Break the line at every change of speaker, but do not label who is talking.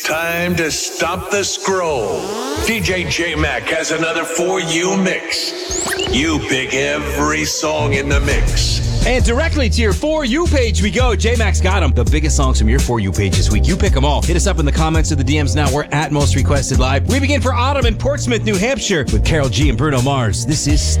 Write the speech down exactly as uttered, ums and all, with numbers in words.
Time to stop the scroll. D J J-Mac has another For You mix. You pick every song in the mix.
And directly to your For You page we go. J-Mac's got them. The biggest songs from your For You page this week. You pick them all. Hit us up in the comments or the D Ms now. We're at Most Requested Live. We begin for Autumn in Portsmouth, New Hampshire with Carol G and Bruno Mars. This is